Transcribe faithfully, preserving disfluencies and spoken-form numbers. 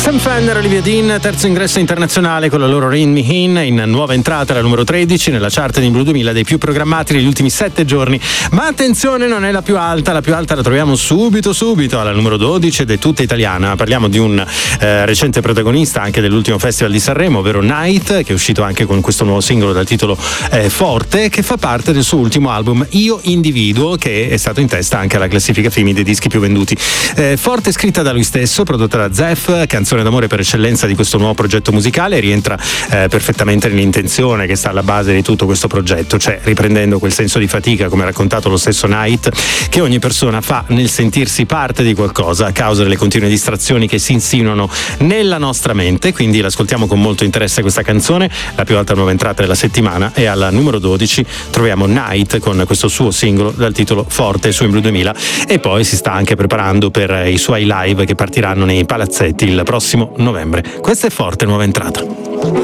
Sam Fender, Olivia Dean, terzo ingresso internazionale con la loro Ring Me In, in nuova entrata la numero tredici nella chart di Blue duemila dei più programmati negli ultimi sette giorni. Ma attenzione, non è la più alta, la più alta la troviamo subito subito alla numero dodici ed è tutta italiana. Parliamo di un eh, recente protagonista anche dell'ultimo festival di Sanremo, ovvero Night, che è uscito anche con questo nuovo singolo dal titolo eh, Forte, che fa parte del suo ultimo album Io Individuo, che è stato in testa anche alla classifica Fimi dei dischi più venduti. Eh, Forte, scritta da lui stesso, prodotta da Zef, canzone d'amore per eccellenza di questo nuovo progetto musicale, rientra eh, perfettamente nell'intenzione che sta alla base di tutto questo progetto, cioè riprendendo quel senso di fatica, come ha raccontato lo stesso Night, che ogni persona fa nel sentirsi parte di qualcosa a causa delle continue distrazioni che si insinuano nella nostra mente. Quindi l'ascoltiamo con molto interesse questa canzone, la più alta nuova entrata della settimana, e alla numero dodici troviamo Night con questo suo singolo dal titolo Forte su In Blue duemila, e poi si sta anche preparando per i suoi live che partiranno nei palazzetti il prossimo novembre. Questa è Forte, nuova entrata.